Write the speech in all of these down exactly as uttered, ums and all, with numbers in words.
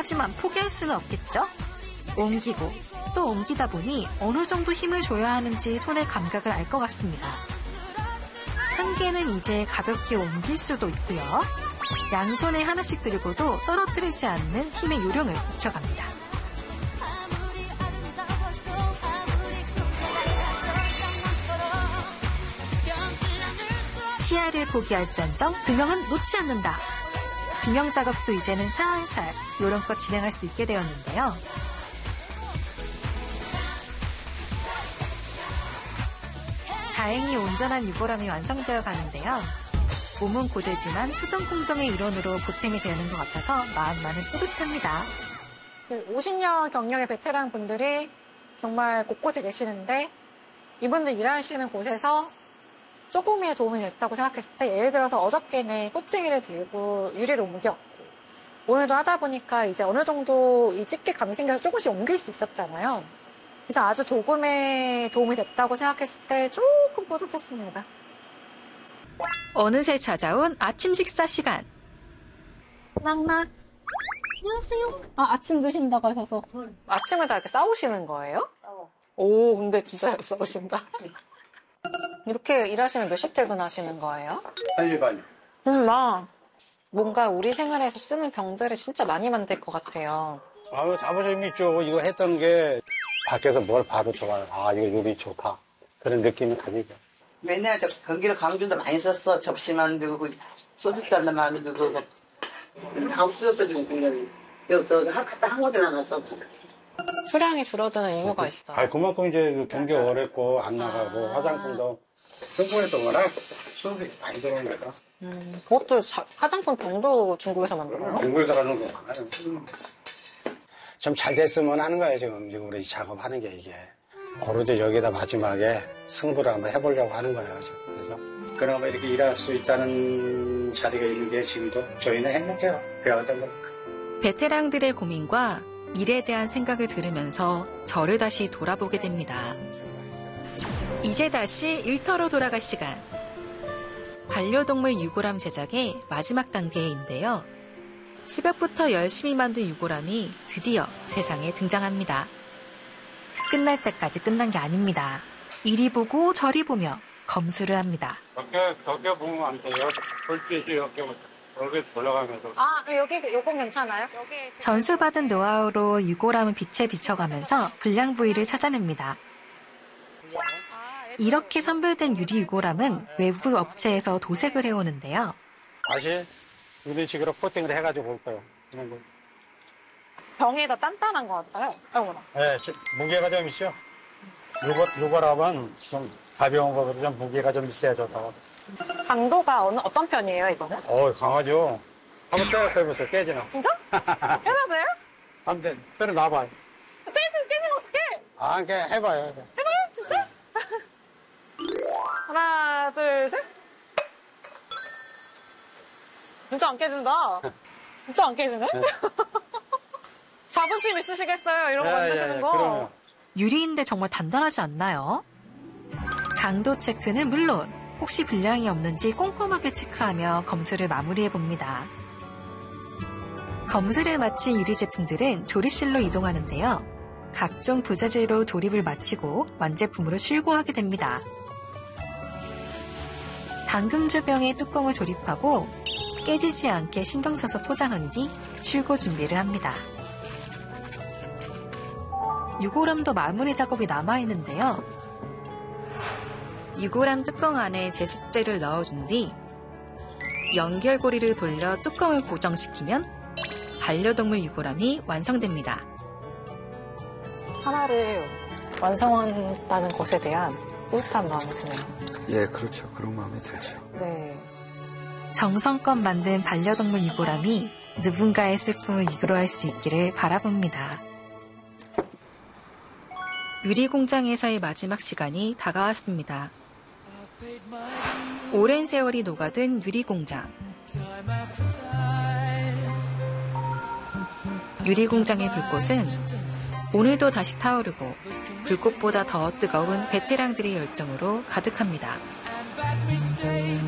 하지만 포기할 수는 없겠죠? 옮기고 또 옮기다 보니 어느 정도 힘을 줘야 하는지 손의 감각을 알 것 같습니다. 한 개는 이제 가볍게 옮길 수도 있고요. 양손에 하나씩 들고도 떨어뜨리지 않는 힘의 요령을 익혀갑니다. 시야를 포기할지언정 규명은 놓지 않는다. 규명 작업도 이제는 살살 요령껏 진행할 수 있게 되었는데요. 다행히 온전한 유골함이 완성되어 가는데요. 몸은 고되지만 수동 공정의 일원으로 보탬이 되는 것 같아서 마음만은 뿌듯합니다. 오십 년 경력의 베테랑 분들이 정말 곳곳에 계시는데 이분들 일하시는 곳에서 조금의 도움이 됐다고 생각했을 때 예를 들어서 어저께는 꼬챙이를 들고 유리를 옮겼고 오늘도 하다 보니까 이제 어느 정도 이 집게감이 생겨서 조금씩 옮길 수 있었잖아요. 그래서 아주 조금의 도움이 됐다고 생각했을 때 조금 뿌듯했습니다. 어느새 찾아온 아침 식사 시간. 낙낙. 안녕하세요. 아, 아침 드신다고 하셔서. 아침을 다 이렇게 싸우시는 거예요? 싸워. 오, 근데 진짜 잘 싸우신다. 이렇게 일하시면 몇 시 퇴근하시는 거예요? 한 시 반이요. 음, 나 뭔가 우리 생활에서 쓰는 병들을 진짜 많이 만들 것 같아요. 아유, 자부심 있죠. 이거 했던 게 밖에서 뭘 봐도 좋아요. 아, 이거 요리 좋다. 그런 느낌이 가지죠. 맨날 저 경기도 강주도 많이 썼어. 접시 만들고 소주잔 만들고 다 없어졌어 지금 굉장히. 여기서 한 갔다 한 곳에 나가서. 수량이 줄어드는 이유가 있어요. 아, 그만큼 이제 경기 어렵고 안 나가고 아. 화장품도 중국에서 워낙 수입이 많이 들어오니까. 음, 그것도 자, 화장품 병도 중국에서 만들어요? 중국에서 가는 거 많아요. 좀 잘 됐으면 하는 거예요, 지금. 지금 우리 작업하는 게 이게. 오로지 여기다 마지막에 승부를 한번 해보려고 하는 거예요, 지금. 그래서. 그나마 이렇게 일할 수 있다는 자리가 있는 게 지금도 저희는 행복해요. 배워야 거니까. 베테랑들의 고민과 일에 대한 생각을 들으면서 저를 다시 돌아보게 됩니다. 이제 다시 일터로 돌아갈 시간. 반려동물 유골함 제작의 마지막 단계인데요. 새벽부터 열심히 만든 유골함이 드디어 세상에 등장합니다. 끝날 때까지 끝난 게 아닙니다. 이리 보고 저리 보며 검수를 합니다. 벽에, 벽에 보면 안 돼요. 불빛이 이렇게, 이렇게 돌아가면서. 아, 여기, 요건 괜찮아요? 전수받은 노하우로 유골함을 빛에 비춰가면서 불량 부위를 찾아냅니다. 이렇게 선별된 유리 유골함은 외부 업체에서 도색을 해오는데요. 다시 이런 식으로 코팅을 해가지고 올 거예요. 이런 거. 병이 더 단단한 것 같아요. 어머나. 네, 무게가 좀 있죠. 요거, 요거라면 좀 가벼운 거보다 좀 무게가 좀 있어야 좋다고. 강도가 어느, 어떤 편이에요, 이거는? 어, 강하죠. 한번 때려 빼보세요, 깨지나. 진짜? 해도 돼요? 한 대, 때려 놔봐요. 깨지면 깨지면 어떡해? 아, 그냥 해봐요. 해봐요, 진짜? 하나, 둘, 셋. 진짜 안 깨진다. 진짜 안 깨지네? 네. 자부심 있으시겠어요, 이런 거 예, 만드시는 예, 예, 거. 그럼요. 유리인데 정말 단단하지 않나요? 강도 체크는 물론 혹시 불량이 없는지 꼼꼼하게 체크하며 검수를 마무리해봅니다. 검수를 마친 유리 제품들은 조립실로 이동하는데요. 각종 부재재로 조립을 마치고 완제품으로 출고하게 됩니다. 당금주병에 뚜껑을 조립하고 깨지지 않게 신경 써서 포장한 뒤 출고 준비를 합니다. 유골함도 마무리 작업이 남아있는데요. 유골함 뚜껑 안에 제습제를 넣어준 뒤 연결고리를 돌려 뚜껑을 고정시키면 반려동물 유골함이 완성됩니다. 하나를 완성한다는 것에 대한 뿌듯한 마음이 드네요. 예, 그렇죠. 그런 마음이 들죠. 네. 정성껏 만든 반려동물 유골함이 누군가의 슬픔을 위로할 수 있기를 바라봅니다. 유리공장에서의 마지막 시간이 다가왔습니다. 오랜 세월이 녹아든 유리공장. 유리공장의 불꽃은 오늘도 다시 타오르고 불꽃보다 더 뜨거운 베테랑들의 열정으로 가득합니다.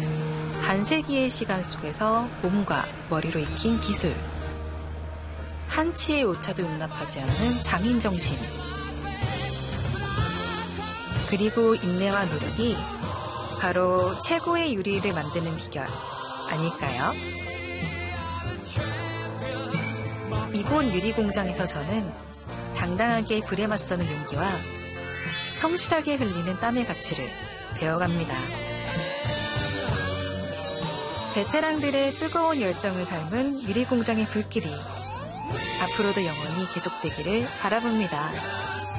반세기의 시간 속에서 몸과 머리로 익힌 기술. 한치의 오차도 용납하지 않는 장인 정신. 그리고 인내와 노력이 바로 최고의 유리를 만드는 비결 아닐까요? 이곳 유리 공장에서 저는 당당하게 불에 맞서는 용기와 성실하게 흘리는 땀의 가치를 배워갑니다. 베테랑들의 뜨거운 열정을 닮은 유리 공장의 불길이 앞으로도 영원히 계속되기를 바라봅니다.